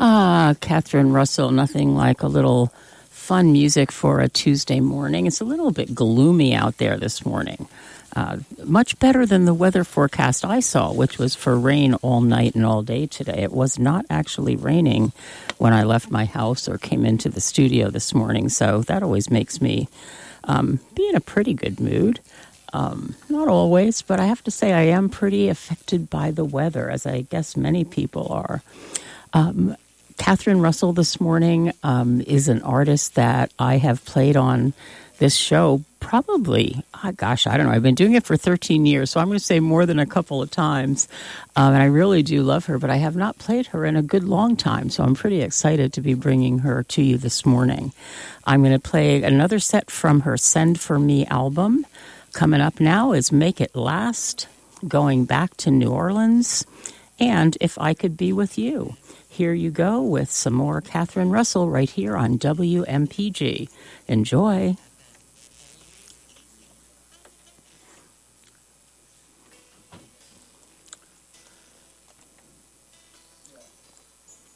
Catherine Russell, nothing like a little fun music for a Tuesday morning. It's a little bit gloomy out there this morning. Much better than the weather forecast I saw, which was for rain all night and all day today. It was not actually raining when I left my house or came into the studio this morning, so that always makes me be in a pretty good mood. Not always, but I have to say I am pretty affected by the weather, as I guess many people are. Catherine Russell this morning is an artist that I have played on this show probably, I don't know, I've been doing it for 13 years, so I'm going to say more than a couple of times. And I really do love her, but I have not played her in a good long time, so I'm pretty excited to be bringing her to you this morning. I'm going to play another set from her Send For Me album. Coming up now is Make It Last, Going Back to New Orleans, and If I Could Be With You. Here you go with some more Catherine Russell right here on WMPG. Enjoy.